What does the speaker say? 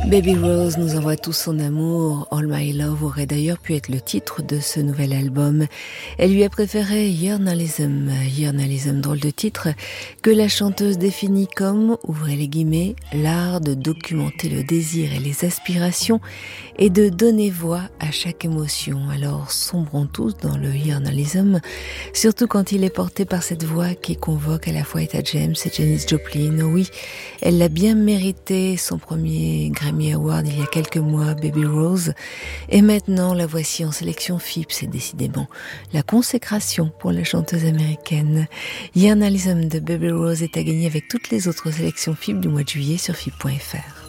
Baby Rose nous envoie tout son amour. All My Love aurait d'ailleurs pu être le titre de ce nouvel album. Elle lui a préféré Journalism. Journalism, drôle de titre, que la chanteuse définit comme, ouvrez les guillemets, l'art de documenter le désir et les aspirations et de donner voix à chaque émotion. Alors sombrons tous dans le journalism, surtout quand il est porté par cette voix qui convoque à la fois Etta James et Janis Joplin. Oui, elle l'a bien mérité, son premier Grammy Award il y a quelques mois, Baby Rose. Et maintenant, la voici en sélection FIP. C'est décidément la consécration pour la chanteuse américaine. Journalism de Baby Rose est à gagner avec toutes les autres sélections FIP du mois de juillet sur FIP.fr.